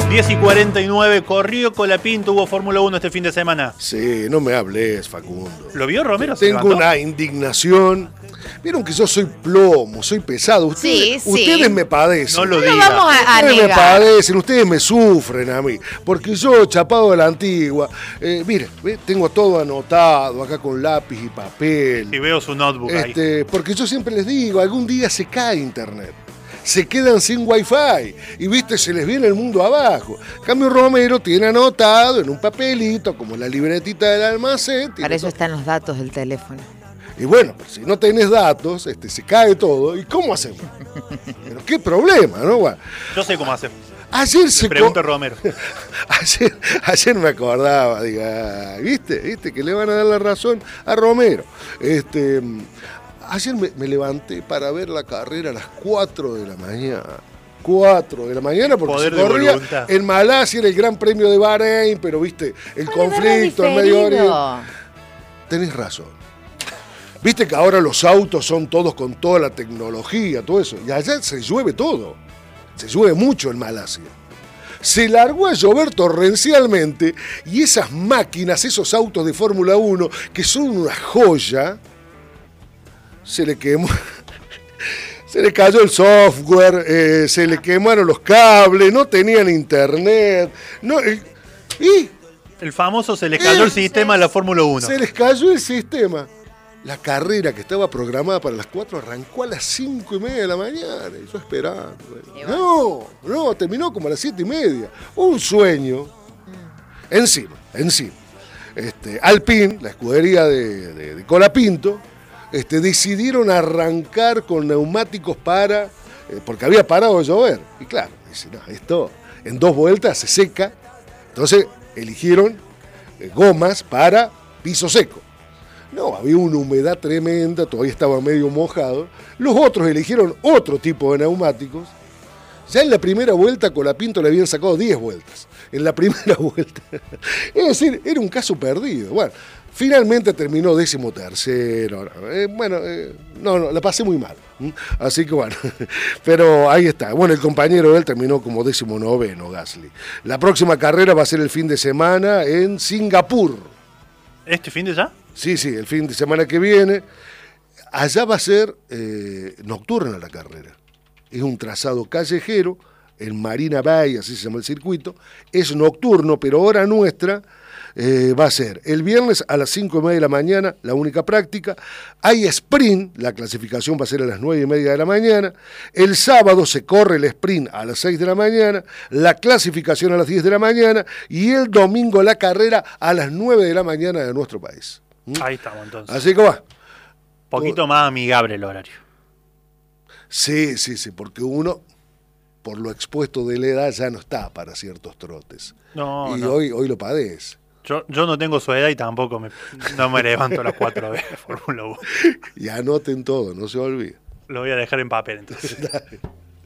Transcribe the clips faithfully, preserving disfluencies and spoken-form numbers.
diez y cuarenta y nueve, corrió Colapinto, hubo Fórmula uno este fin de semana. Sí, no me hables, Facundo. ¿Lo vio Romero? Tengo una indignación. Vieron que yo soy plomo, soy pesado. Ustedes, sí, ustedes sí. me padecen. No lo No diga. vamos a, a Ustedes me negar. padecen, ustedes me sufren a mí. Porque yo, chapado de la antigua, eh, mire, ve, tengo todo anotado acá con lápiz y papel. Y veo su notebook ahí. Este, porque yo siempre les digo, algún día se cae internet. Se quedan sin wifi y viste, se les viene el mundo abajo. En cambio, Romero tiene anotado en un papelito, como la libretita del almacén. Para eso están los datos del teléfono. Y bueno, pues, si no tenés datos, este, se cae todo. ¿Y cómo hacemos? Pero qué problema, ¿no? Bueno, Yo sé cómo hacer. ayer se... Pregunta Romero. Ayer, ayer me acordaba, diga, ¿viste? ¿Viste? Que le van a dar la razón a Romero. Este... Ayer me, me levanté para ver la carrera a las cuatro de la mañana. cuatro de la mañana porque Poder se de corría voluntad. en Malasia, era el Gran Premio de Bahrein, pero viste, el conflicto en Medio Oriente. Tenés razón. Viste que ahora los autos son todos con toda la tecnología, todo eso. Y allá se llueve todo. Se llueve mucho en Malasia. Se largó a llover torrencialmente y esas máquinas, esos autos de Fórmula uno, que son una joya, se le quemó, se le cayó el software, eh, se le quemaron los cables, no tenían internet, no, eh, y El famoso se les cayó Eh, el sistema de la Fórmula uno. se les cayó el sistema. La carrera que estaba programada para las cuatro arrancó a las cinco y media de la mañana, y yo esperando. No, no, terminó como a las siete y media. Un sueño. Encima, encima. Este, Alpine, la escudería de, de, de Colapinto, Este, decidieron arrancar con neumáticos para, eh, porque había parado de llover. Y claro, dice, no, esto en dos vueltas se seca. Entonces eligieron eh, gomas para piso seco. No, había una humedad tremenda, todavía estaba medio mojado. Los otros eligieron otro tipo de neumáticos. Ya en la primera vuelta Colapinto le habían sacado diez vueltas. En la primera vuelta. Es decir, era un caso perdido. Bueno, finalmente terminó décimo tercero. Eh, bueno, eh, no, no, la pasé muy mal. ¿Mm? Así que bueno, pero ahí está. Bueno, el compañero de él terminó como décimo noveno, Gasly. La próxima carrera va a ser el fin de semana en Singapur. ¿Este fin de ya? Sí, sí, el fin de semana que viene. Allá va a ser eh, nocturna la carrera. Es un trazado callejero, en Marina Bay, así se llama el circuito. Es nocturno, pero hora nuestra eh, va a ser el viernes a las cinco y media de la mañana, la única práctica. Hay sprint, la clasificación va a ser a las nueve y media de la mañana. El sábado se corre el sprint a las seis de la mañana, la clasificación a las diez de la mañana y el domingo la carrera a las nueve de la mañana de nuestro país. ¿Mm? Ahí estamos entonces. Así que va. Poquito más amigable el horario. Sí, sí, sí, porque uno, por lo expuesto de la edad, ya no está para ciertos trotes. No, y no. hoy, hoy lo padece. Yo, yo no tengo su edad y tampoco me, no me levanto a las cuatro de Fórmula uno. Y anoten todo, no se olviden. Lo voy a dejar en papel entonces. Dale.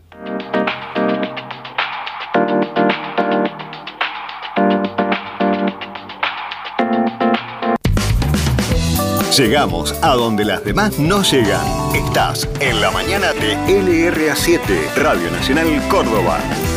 Llegamos a donde las demás no llegan. Estás en la mañana de L R A siete, Radio Nacional Córdoba.